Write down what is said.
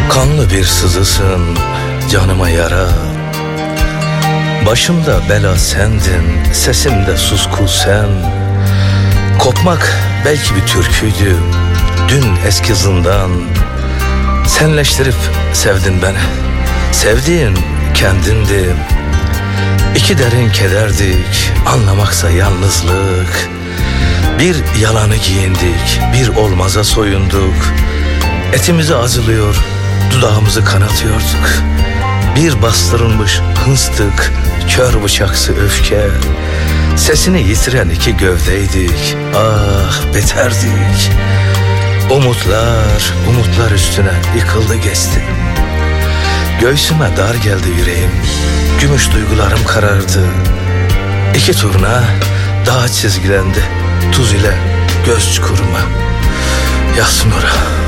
Kanlı bir sızısın, canıma yara. Başımda bela sendin, sesimde susku sen. Kopmak belki bir türküydü, dün eski zindan. Senleştirip sevdin beni, sevdiğin kendindi. İki derin kederdik, anlamaksa yalnızlık. Bir yalanı giyindik, bir olmaza soyunduk. Etimizi azılıyor, dudağımızı kanatıyorduk. Bir bastırılmış hınstık, kör bıçaksı öfke. Sesini yitiren iki gövdeydik, ah beterdik. Umutlar üstüne yıkıldı geçti. Göğsüme dar geldi yüreğim, gümüş duygularım karardı. İki turna dağ çizgilendi, tuz ile göz çukuruma. Yasmura.